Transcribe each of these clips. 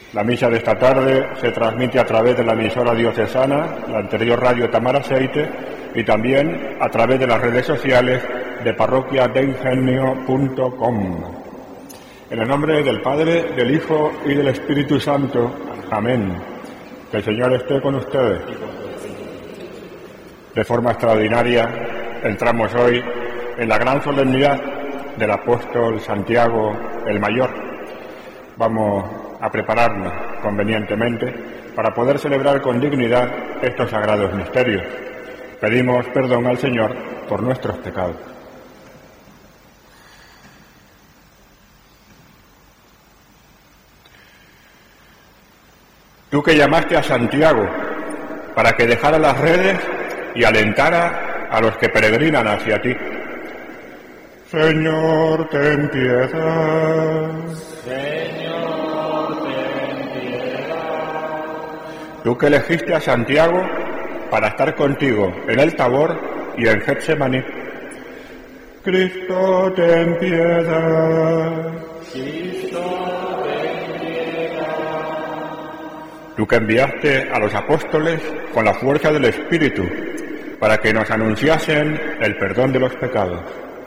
La misa de esta tarde se transmite a través de la emisora diocesana, la anterior radio Tamaraceite, y también a través de las redes sociales de parroquiaDeIngenio.com. En el nombre del Padre, del Hijo y del Espíritu Santo. Amén. Que el Señor esté con ustedes. De forma extraordinaria, entramos hoy en la gran solemnidad del apóstol Santiago el Mayor. Vamos a prepararnos convenientemente para poder celebrar con dignidad estos sagrados misterios. Pedimos perdón al Señor por nuestros pecados. Tú que llamaste a Santiago para que dejara las redes y alentara a los que peregrinan hacia ti. Señor, ten piedad. Señor, ten piedad. Tú que elegiste a Santiago para estar contigo en el Tabor y en Getsemaní. Cristo, ten piedad. Cristo, ten piedad. Tú que enviaste a los apóstoles con la fuerza del Espíritu para que nos anunciasen el perdón de los pecados.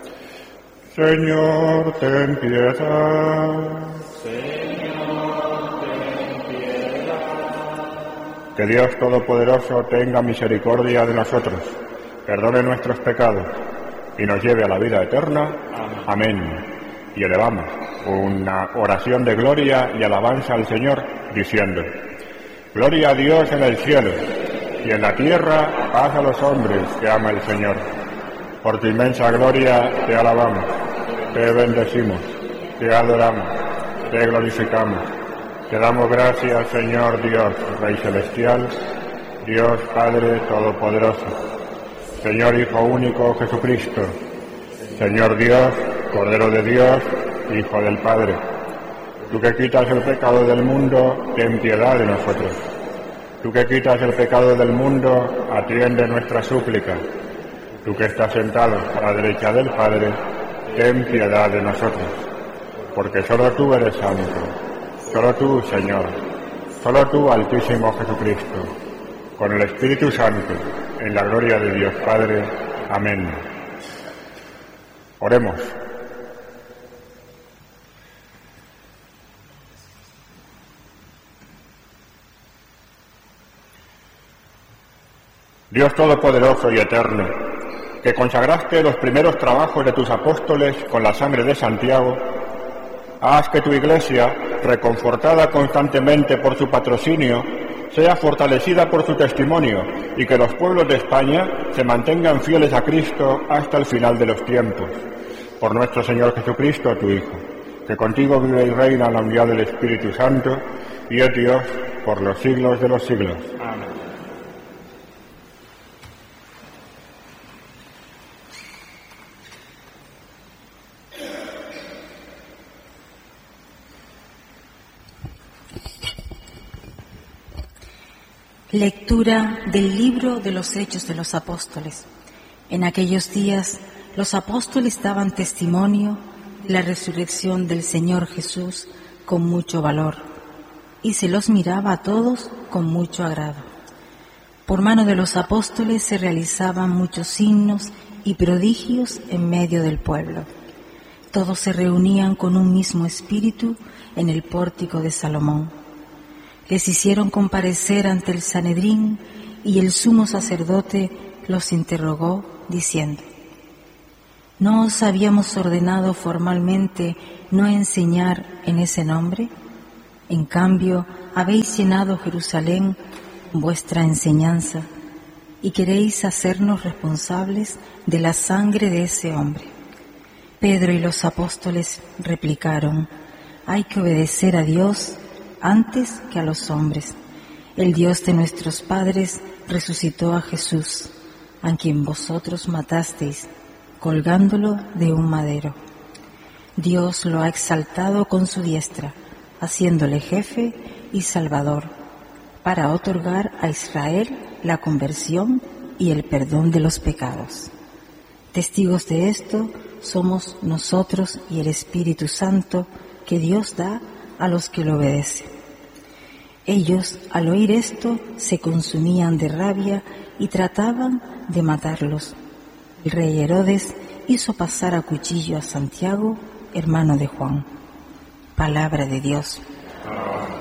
Señor, ten piedad. Señor, ten piedad. Que Dios Todopoderoso tenga misericordia de nosotros, perdone nuestros pecados y nos lleve a la vida eterna. Amén. Y elevamos una oración de gloria y alabanza al Señor, diciendo: Gloria a Dios en el cielo, y en la tierra paz a los hombres que ama el Señor. Por tu inmensa gloria te alabamos, te bendecimos, te adoramos, te glorificamos. Te damos gracias, Señor Dios, Rey Celestial, Dios Padre Todopoderoso, Señor Hijo único Jesucristo, Señor Dios, Cordero de Dios, Hijo del Padre. Tú que quitas el pecado del mundo, ten piedad de nosotros. Tú que quitas el pecado del mundo, atiende nuestra súplica. Tú que estás sentado a la derecha del Padre, ten piedad de nosotros. Porque solo tú eres santo, solo tú, Señor, solo tú, Altísimo Jesucristo, con el Espíritu Santo, en la gloria de Dios Padre. Amén. Oremos. Dios Todopoderoso y Eterno, que consagraste los primeros trabajos de tus apóstoles con la sangre de Santiago, haz que tu Iglesia, reconfortada constantemente por su patrocinio, sea fortalecida por su testimonio y que los pueblos de España se mantengan fieles a Cristo hasta el final de los tiempos. Por nuestro Señor Jesucristo, tu Hijo, que contigo vive y reina en la unidad del Espíritu Santo y es Dios por los siglos de los siglos. Amén. Lectura del libro de los Hechos de los Apóstoles. En aquellos días los apóstoles daban testimonio de la resurrección del Señor Jesús con mucho valor, y se los miraba a todos con mucho agrado. Por mano de los apóstoles se realizaban muchos signos y prodigios en medio del pueblo. Todos se reunían con un mismo espíritu en el pórtico de Salomón. Les hicieron comparecer ante el Sanedrín y el sumo sacerdote los interrogó diciendo: ¿No os habíamos ordenado formalmente no enseñar en ese nombre? En cambio, habéis llenado Jerusalén con vuestra enseñanza y queréis hacernos responsables de la sangre de ese hombre. Pedro y los apóstoles replicaron: hay que obedecer a Dios antes que a los hombres. El Dios de nuestros padres resucitó a Jesús, a quien vosotros matasteis, colgándolo de un madero. Dios lo ha exaltado con su diestra, haciéndole jefe y salvador, para otorgar a Israel la conversión y el perdón de los pecados. Testigos de esto somos nosotros y el Espíritu Santo que Dios da a los que lo obedecen. Ellos, al oír esto, se consumían de rabia y trataban de matarlos. El rey Herodes hizo pasar a cuchillo a Santiago, hermano de Juan. Palabra de Dios.